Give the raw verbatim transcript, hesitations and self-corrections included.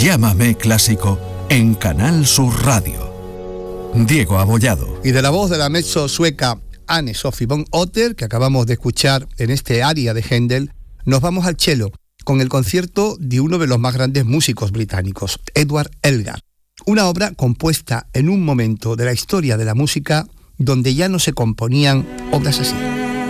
Llámame Clásico en Canal Sur Radio. Diego Abollado. Y de la voz de la mezzo sueca Anne-Sophie von Otter, que acabamos de escuchar en este aria de Händel, nos vamos al cello, con el concierto de uno de los más grandes músicos británicos, Edward Elgar. Una obra compuesta en un momento de la historia de la música donde ya no se componían obras así.